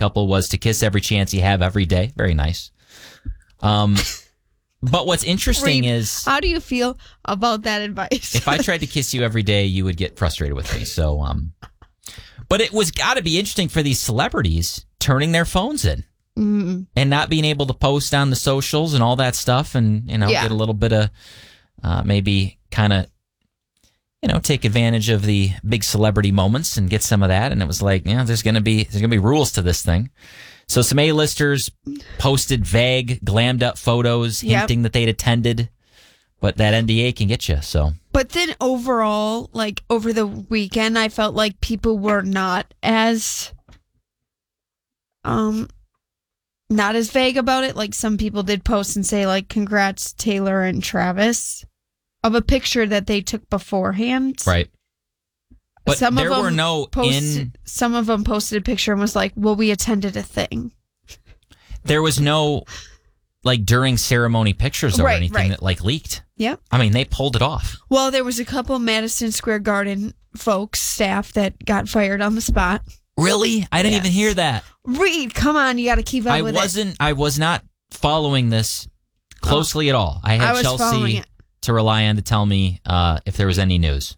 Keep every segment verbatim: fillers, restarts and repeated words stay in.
couple was to kiss every chance you have every day. Very nice. Um, but what's interesting Reed, is... how do you feel about that advice? If I tried to kiss you every day, you would get frustrated with me. So, um, but it was got to be interesting for these celebrities turning their phones in mm-hmm. and not being able to post on the socials and all that stuff and, you know, yeah. get a little bit of uh, maybe kind of, you know, take advantage of the big celebrity moments and get some of that. And it was like, yeah, there's going to be there's going to be rules to this thing. So some A-listers posted vague, glammed up photos yep. hinting that they'd attended, but that N D A can get you. So, but then overall, like over the weekend, I felt like people were not as, um, not as vague about it. Like some people did post and say like, "Congrats, Taylor and Travis," of a picture that they took beforehand. Right. But some there of them were no posted, in. Some of them posted a picture and was like, "Well, we attended a thing." There was no like during ceremony pictures or right, anything right. that like leaked. Yep. I mean, they pulled it off. Well, there was a couple Madison Square Garden folks, staff that got fired on the spot. Really? I didn't yes. even hear that. Reed, come on, you got to keep up I with wasn't. it. I was not following this closely oh. at all. I had I was Chelsea to rely on to tell me uh, if there was any news.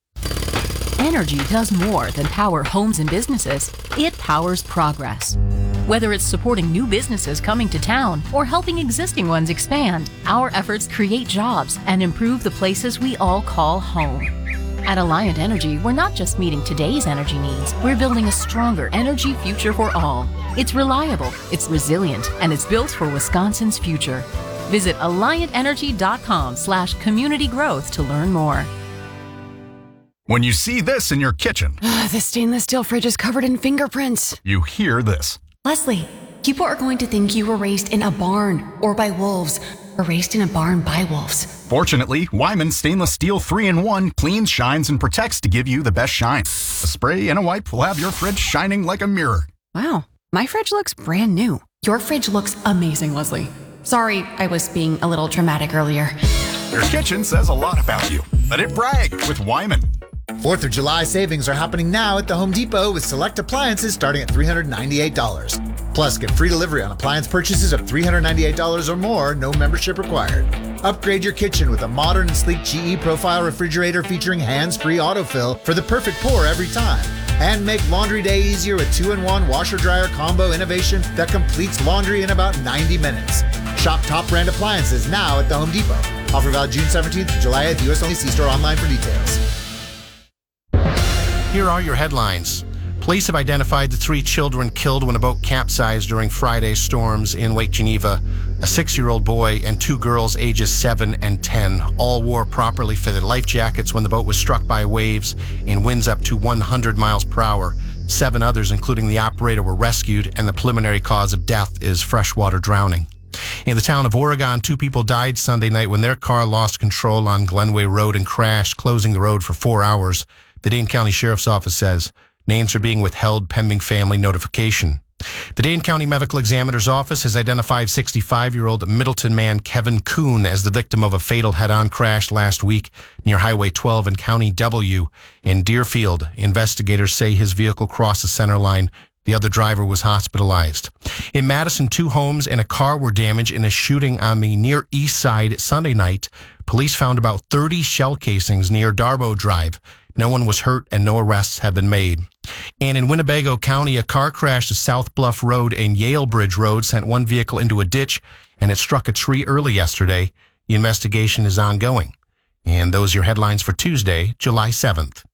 Energy does more than power homes and businesses. It powers progress. Whether it's supporting new businesses coming to town or helping existing ones expand, our efforts create jobs and improve the places we all call home. At Alliant Energy, we're not just meeting today's energy needs, we're building a stronger energy future for all. It's reliable, it's resilient, and it's built for Wisconsin's future. Visit alliant energy dot com slash community growth to learn more. When you see this in your kitchen, the stainless steel fridge is covered in fingerprints. You hear this. Leslie, people are going to think you were raised in a barn or by wolves or raised in a barn by wolves. Fortunately, Wyman Stainless Steel three in one cleans, shines, and protects to give you the best shine. A spray and a wipe will have your fridge shining like a mirror. Wow, my fridge looks brand new. Your fridge looks amazing, Leslie. Sorry, I was being a little dramatic earlier. Your kitchen says a lot about you. Let it brag with Wyman. fourth of July savings are happening now at the Home Depot with select appliances starting at three hundred ninety-eight dollars. Plus, get free delivery on appliance purchases of three hundred ninety-eight dollars or more, no membership required. Upgrade your kitchen with a modern and sleek G E Profile refrigerator featuring hands-free autofill for the perfect pour every time. And make laundry day easier with two in one washer-dryer combo innovation that completes laundry in about ninety minutes. Shop top brand appliances now at the Home Depot. Offer valid June seventeenth to July eighth. U S only. See store online for details. Here are your headlines. Police have identified the three children killed when a boat capsized during Friday's storms in Lake Geneva. A six-year-old boy and two girls ages seven and ten all wore properly fitted life jackets when the boat was struck by waves in winds up to one hundred miles per hour. Seven others, including the operator, were rescued, and the preliminary cause of death is freshwater drowning. In the town of Oregon, two people died Sunday night when their car lost control on Glenway Road and crashed, closing the road for four hours. The Dane County Sheriff's Office says names are being withheld pending family notification. The Dane County Medical Examiner's Office has identified sixty-five-year-old Middleton man Kevin Kuhn as the victim of a fatal head-on crash last week near Highway twelve and County W in Deerfield. Investigators say his vehicle crossed the center line. The other driver was hospitalized. In Madison, two homes and a car were damaged in a shooting on the near east side Sunday night. Police found about thirty shell casings near Darbo Drive. No one was hurt and no arrests have been made. And in Winnebago County, a car crashed at South Bluff Road and Yale Bridge Road, sent one vehicle into a ditch, and it struck a tree early yesterday. The investigation is ongoing. And those are your headlines for Tuesday, July seventh.